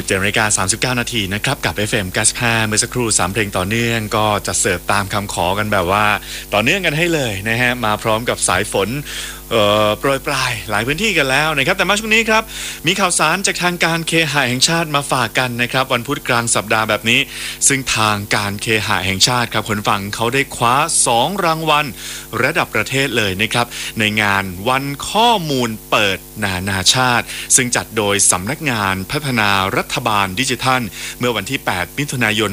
7:39 นาทีนะครับกับ FM 95เมื่อสักครู่3เพลงต่อเนื่องก็จะเสิร์ฟตามคำขอกันแบบว่าต่อเนื่องกันให้เลยนะฮะมาพร้อมกับสายฝนโปรยปลายหลายพื้นที่กันแล้วนะครับแต่มาช่วงนี้ครับมีข่าวสารจากทางการเคหะแห่งชาติมาฝากกันนะครับวันพุธกลางสัปดาห์แบบนี้ซึ่งทางการเคหะแห่งชาติครับคนฟังเขาได้คว้า2รางวัลระดับประเทศเลยนะครับในงานวันข้อมูลเปิดนานาชาติซึ่งจัดโดยสำนักงานพัฒนารัฐบาลดิจิทัลเมื่อวันที่8มิถุนายน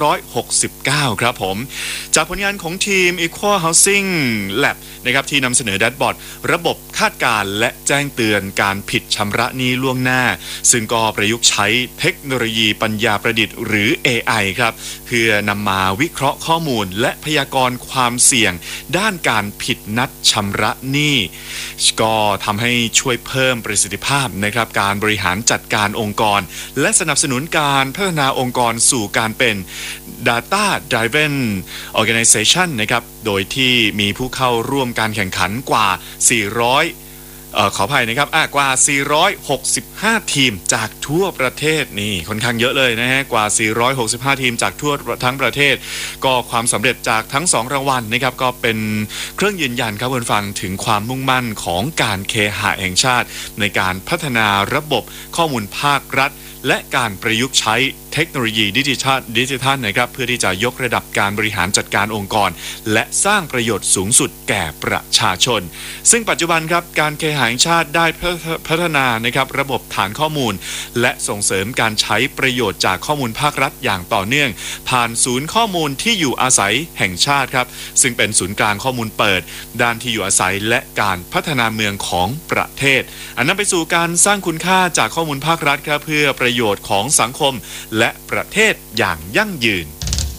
2569ครับผมจากผลงานของทีม Equal Housing Lab นะครับที่นำเสนอแดชบอร์ดระบบคาดการณ์และแจ้งเตือนการผิดชำระหนี้ล่วงหน้าซึ่งก็ประยุกต์ใช้เทคโนโลยีปัญญาประดิษฐ์หรือ AI ครับเพื่อนำมาวิเคราะห์ข้อมูลและพยากรณ์ความเสี่ยงด้านการผิดนัดชำระหนี้ก็ทำให้ช่วยเพิ่มประสิทธิภาพนะครับการบริหารจัดการองค์กรและสนับสนุนการพัฒนาองค์กรสู่การเป็น Data Driven Organization นะครับโดยที่มีผู้เข้าร่วมการแข่งขันกว่าขออภัยนะครับกว่า465ทีมจากทั่วประเทศนี่ค่อนข้างเยอะเลยนะฮะกว่า465ทีมจากทั่วทั้งประเทศก็ความสำเร็จจากทั้ง2รางวัลนะครับก็เป็นเครื่องยืนยันครับคุณฟังถึงความมุ่งมั่นของการเคหะแห่งชาติในการพัฒนาระบบข้อมูลภาครัฐและการประยุกต์ใช้เทคโนโลยีดิจิทัลนะครับเพื่อที่จะยกระดับการบริหารจัดการองค์กรและสร้างประโยชน์สูงสุดแก่ประชาชนซึ่งปัจจุบันครับการเคหะแห่งชาติได้พัฒนานะครับระบบฐานข้อมูลและส่งเสริมการใช้ประโยชน์จากข้อมูลภาครัฐอย่างต่อเนื่องผ่านศูนย์ข้อมูลที่อยู่อาศัยแห่งชาติครับซึ่งเป็นศูนย์กลางข้อมูลเปิดด้านที่อยู่อาศัยและการพัฒนาเมืองของประเทศอันนั้นไปสู่การสร้างคุณค่าจากข้อมูลภาครัฐครับเพื่อประโยชน์ของสังคมและประเทศอย่างยั่งยืน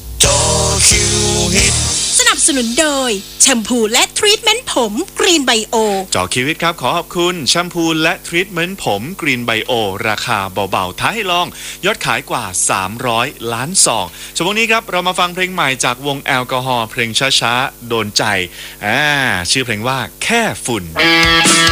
สนับสนุนโดยแชมพูและทรีทเมนต์ผมกรีนไบโอจอคิวิตครับขอขอบคุณแชมพูและทรีทเมนต์ผมกรีนไบโอราคาเบาๆท้าให้ลองยอดขายกว่า300ล้านซองช่วงนี้ครับเรามาฟังเพลงใหม่จากวงแอลกอฮอล์เพลงช้าๆโดนใจชื่อเพลงว่าแค่ฝุ่น